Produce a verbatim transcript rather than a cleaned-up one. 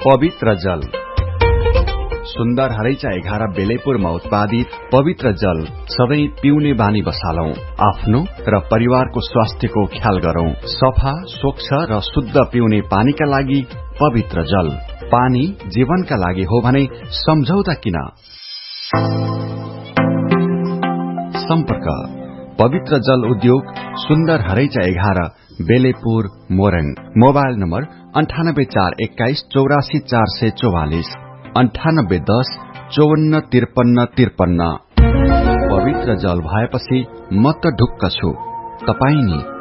पवित्र जल। सुन्दर हरैचा एघार बेलेपुरमा उत्पादित पवित्र जल सधैं पिउने बानी बसालौं। आफ्नो र परिवारको स्वास्थ्यको ख्याल गरौं। सफा, स्वच्छ र शुद्ध पिउने पानीका लागि पवित्र जल। पानी जीवनका लागि हो भने सम्झौता किन? सम्पर्क पवित्र जल उद्योग, सुन्दर हरैचा एघार, बेलेपुर, मोरङ। मोबाइल नम्बर अन्ठानब्बे चार एक्काइस चौरासी चार सय चौवालिस, अन्ठानब्बे दस चौवन्न त्रिपन्न त्रिपन्न। पवित्र जल भएपछि म त ढुक्क छु, तपाई नि?